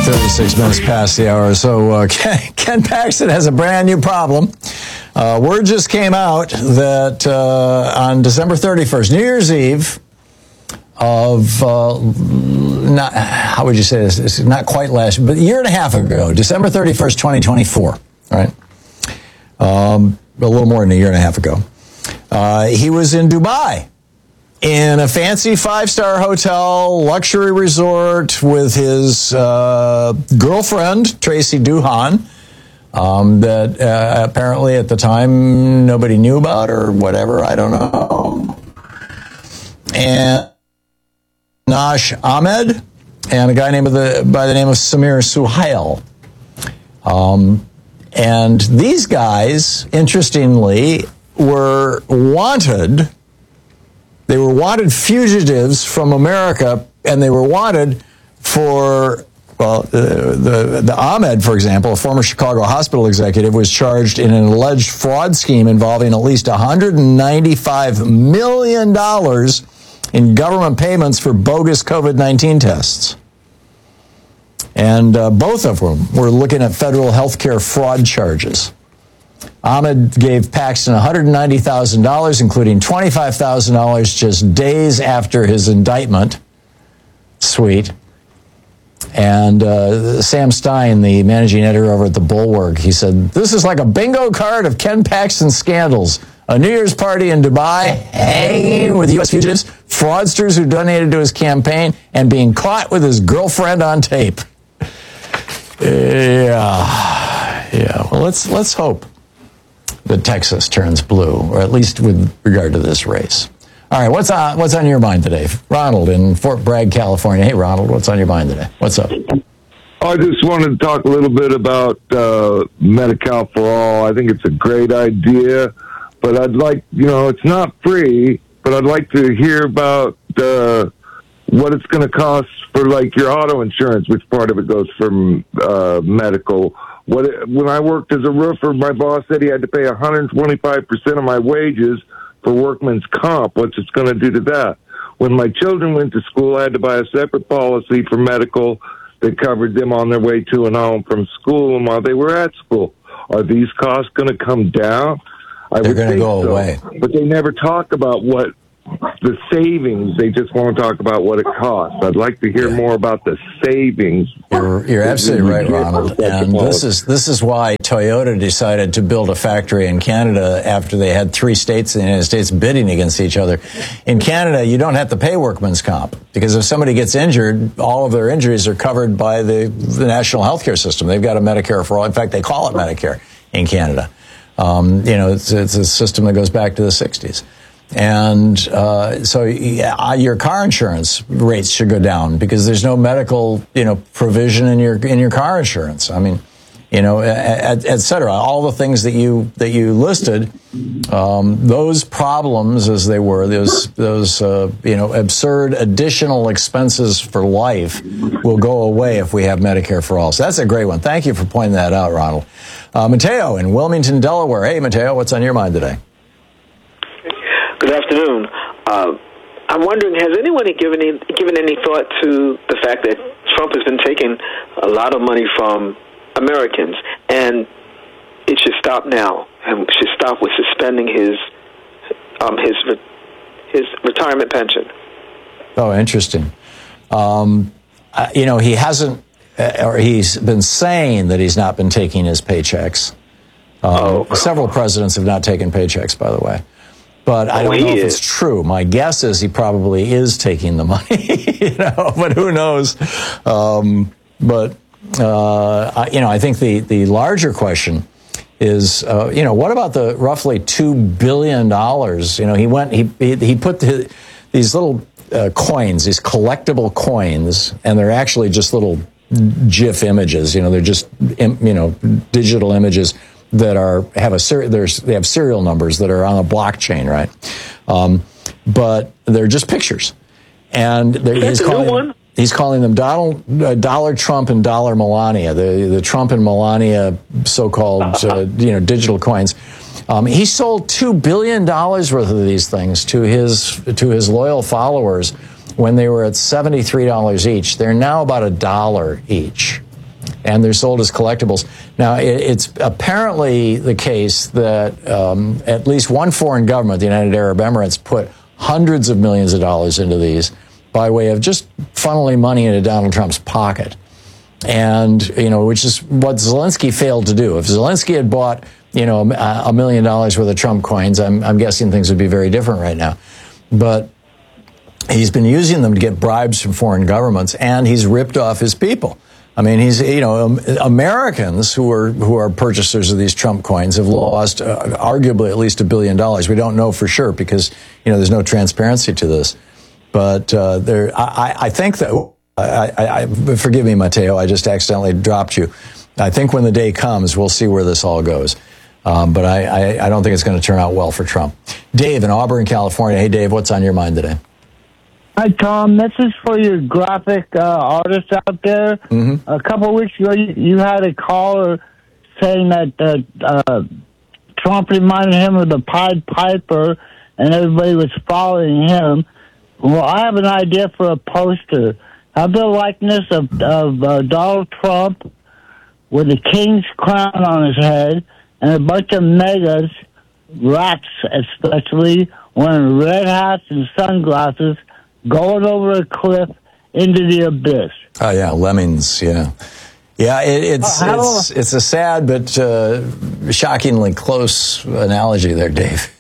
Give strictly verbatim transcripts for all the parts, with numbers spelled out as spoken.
thirty-six minutes past the hour. So uh, Ken, Ken Paxton has a brand new problem. Uh, word just came out that uh, on December thirty-first, New Year's Eve of, uh, not, how would you say this? It's not quite last, but a year and a half ago, December thirty-first, twenty twenty-four, right? Um, a little more than a year and a half ago. Uh, he was in Dubai in a fancy five-star hotel, luxury resort with his uh, girlfriend, Tracy Duhan, um, that uh, apparently at the time nobody knew about or whatever, I don't know. And Nash Ahmed and a guy named the, by the name of Samir Suhail. Um, and these guys, interestingly, were wanted. They were wanted fugitives from America, and they were wanted for, well, uh, the, the Ahmed, for example, a former Chicago hospital executive, was charged in an alleged fraud scheme involving at least one hundred ninety-five million dollars in government payments for bogus COVID nineteen tests. And uh, both of them were looking at federal health care fraud charges. Ahmed gave Paxton one hundred ninety thousand dollars, including twenty-five thousand dollars just days after his indictment. Sweet. And uh, Sam Stein, the managing editor over at The Bulwark, he said, "This is like a bingo card of Ken Paxton scandals. A New Year's party in Dubai, hanging with U S fugitives, fraudsters who donated to his campaign, and being caught with his girlfriend on tape." Yeah. Yeah. Well, let's let's hope that Texas turns blue, or at least with regard to this race. All right, what's on, what's on your mind today? Ronald in Fort Bragg, California. Hey, Ronald, what's on your mind today? What's up? I just wanted to talk a little bit about uh, Medi-Cal for All. I think it's a great idea, but I'd like, you know, it's not free, but I'd like to hear about uh, what it's going to cost for, like, your auto insurance, which part of it goes from uh, medical. What it, when I worked as a roofer, my boss said he had to pay one hundred twenty-five percent of my wages for workman's comp. What's it going to do to that? When my children went to school, I had to buy a separate policy for medical that covered them on their way to and home from school and while they were at school. Are these costs going to come down? I They're would going to think go so. away. But they never talk about what the savings. They just won't talk about what it costs. I'd like to hear Yeah. more about the savings. You're, you're absolutely right, Ronald. And this is this is why Toyota decided to build a factory in Canada after they had three states in the United States bidding against each other. In Canada, you don't have to pay workman's comp because if somebody gets injured, all of their injuries are covered by the, the national healthcare system. They've got a Medicare for all. In fact, they call it Medicare in Canada. Um, you know, it's, it's a system that goes back to the sixties. And uh, so yeah, your car insurance rates should go down because there's no medical, you know, provision in your in your car insurance. I mean, you know, et, et cetera. All the things that you that you listed, um, those problems as they were, those those uh, you know absurd additional expenses for life will go away if we have Medicare for all. So that's a great one. Thank you for pointing that out, Ronald. Uh, Mateo in Wilmington, Delaware. Hey, Mateo, what's on your mind today? Good afternoon. Uh, I'm wondering, has anyone given any, given any thought to the fact that Trump has been taking a lot of money from Americans, and it should stop now, and should stop with suspending his um, his his retirement pension? Oh, interesting. Um, uh, you know, he hasn't, uh, or he's been saying that he's not been taking his paychecks. Uh, oh. Several presidents have not taken paychecks, by the way. But I don't oh, know if is. it's true. My guess is he probably is taking the money, you know, but who knows? Um, but, uh, I, you know, I think the, the larger question is, uh, you know, what about the roughly two billion dollars? You know, he went, he, he, he put the, these little uh, coins, these collectible coins, and they're actually just little GIF images. You know, they're just, you know, digital images that are have a ser- there's they have serial numbers that are on a blockchain, right? Um, but they're just pictures, and he's calling them, he's calling them Donald, uh, Dollar Trump and Dollar Melania, the the Trump and Melania so-called uh, you know digital coins. Um, he sold two billion dollars worth of these things to his to his loyal followers when they were at seventy-three dollars each. They're now about a dollar each. and they're sold as collectibles. Now, it, it's apparently the case that um, at least one foreign government, the United Arab Emirates, put hundreds of millions of dollars into these by way of just funneling money into Donald Trump's pocket. And, you know, which is what Zelensky failed to do. If Zelensky had bought, you know, a million dollars worth of Trump coins, I'm, I'm guessing things would be very different right now. But he's been using them to get bribes from foreign governments, and he's ripped off his people. I mean, he's, you know, Americans who are who are purchasers of these Trump coins have lost uh, arguably at least a billion dollars. We don't know for sure because, you know, there's no transparency to this. But uh, there, I, I think that, I, I, I, forgive me, Matteo, I just accidentally dropped you. I think when the day comes, we'll see where this all goes. Um, but I, I, I don't think it's going to turn out well for Trump. Dave in Auburn, California. Hey, Dave, what's on your mind today? Hi, Tom. This is for your graphic uh, artists out there. Mm-hmm. A couple of weeks ago, you, you had a caller saying that uh, uh, Trump reminded him of the Pied Piper, and everybody was following him. Well, I have an idea for a poster. Have the likeness of, of uh, Donald Trump with a king's crown on his head and a bunch of megas, rats especially, wearing red hats and sunglasses, going over a cliff into the abyss. Oh, yeah, lemmings, yeah. Yeah, it, it's, uh, it's it's a sad but uh, shockingly close analogy there, Dave.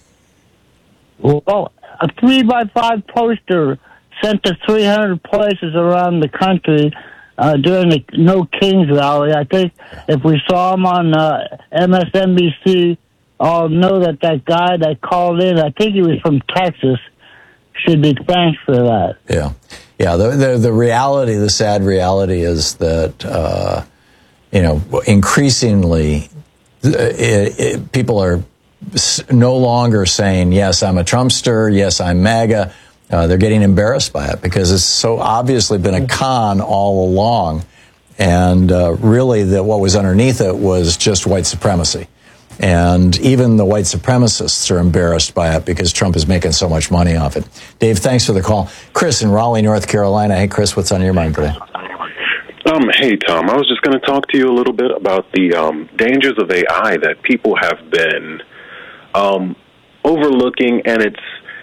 Well, a three by five poster sent to three hundred places around the country uh, during the No Kings rally. I think if we saw him on uh, M S N B C, I'll know that that guy that called in, I think he was from Texas, should be thanked for that. Yeah. Yeah, the, the, the reality, the sad reality is that, uh, you know, increasingly it, it, people are no longer saying, yes, I'm a Trumpster, yes, I'm MAGA. Uh, they're getting embarrassed by it because it's so obviously been a con all along. And uh, really that what was underneath it was just white supremacy. And even the white supremacists are embarrassed by it because Trump is making so much money off it. Dave, thanks for the call. Chris in Raleigh, North Carolina. Hey, Chris, what's on your mind today? Um, hey, Tom. I was just going to talk to you a little bit about the um, dangers of A I that people have been um, overlooking, and it's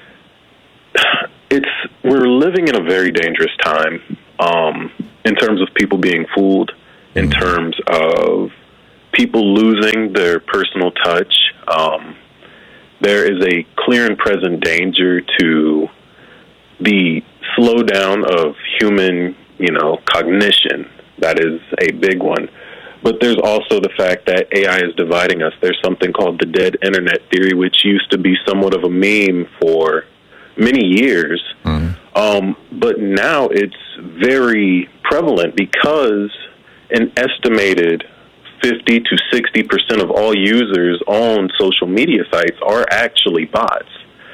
it's we're living in a very dangerous time um, in terms of people being fooled, in mm-hmm. terms of people losing their personal touch. Um, there is a clear and present danger to the slowdown of human, you know, cognition. That is a big one. But there's also the fact that A I is dividing us. There's something called the dead internet theory, which used to be somewhat of a meme for many years. Mm-hmm. Um, but now it's very prevalent because an estimated fifty to sixty percent of all users on social media sites are actually bots,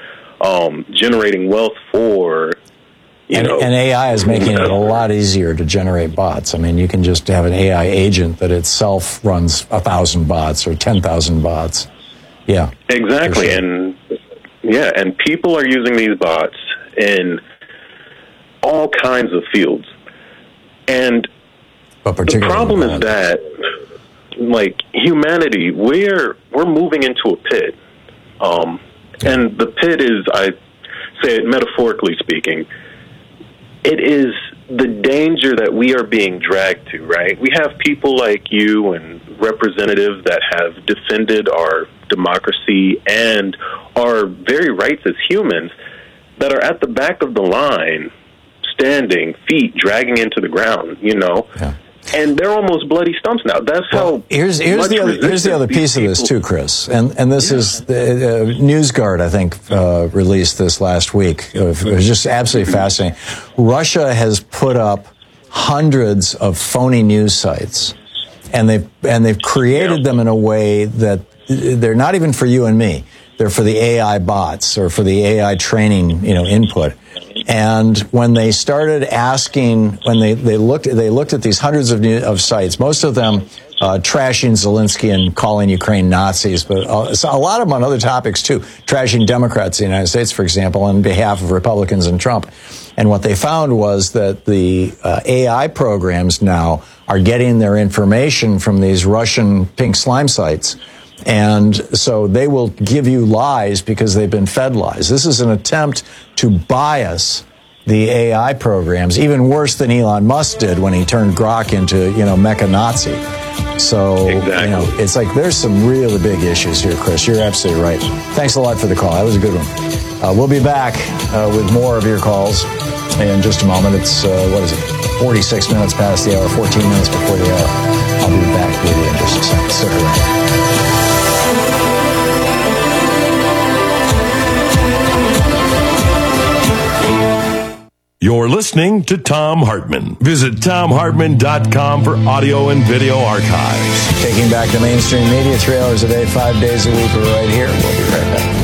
um, generating wealth for, you and, know. And A I is making it a lot easier to generate bots. I mean, you can just have an A I agent that itself runs a thousand bots or ten thousand bots. Yeah. Exactly. Sure. And yeah, and people are using these bots in all kinds of fields. And the problem is that, like, humanity, we're we're moving into a pit. Um, and the pit is, I say it metaphorically speaking, it is the danger that we are being dragged to, right? We have people like you and representatives that have defended our democracy and our very rights as humans that are at the back of the line, standing, feet dragging into the ground, you know? Yeah. And they're almost bloody stumps now. That's well, how. Here's here's the other, here's the other piece of this too, Chris. And and this yeah. is the uh, NewsGuard, I think, uh, released this last week. It was just absolutely fascinating. Russia has put up hundreds of phony news sites, and they've and they've created yeah. them in a way that they're not even for you and me. They're for the A I bots or for the A I training, you know, input. And when they started asking, when they, they looked they looked at these hundreds of new, of sites, most of them uh, trashing Zelensky and calling Ukraine Nazis, but uh, a lot of them on other topics too, trashing Democrats in the United States, for example, on behalf of Republicans and Trump. And what they found was that the uh, A I programs now are getting their information from these Russian pink slime sites. And so they will give you lies because they've been fed lies. This is an attempt to bias the A I programs, even worse than Elon Musk did when he turned Grok into, you know, Mecha Nazi. So, exactly. you know, it's like there's some really big issues here, Chris. You're absolutely right. Thanks a lot for the call. That was a good one. Uh, we'll be back uh, with more of your calls in just a moment. It's, uh, what is it, forty-six minutes past the hour, fourteen minutes before the hour. I'll be back with you in just a second. Stick around. You're listening to Thom Hartmann. Visit Thom Hartmann dot com for audio and video archives. Taking back the mainstream media three hours a day, five days a week. We're right here. We'll be right back.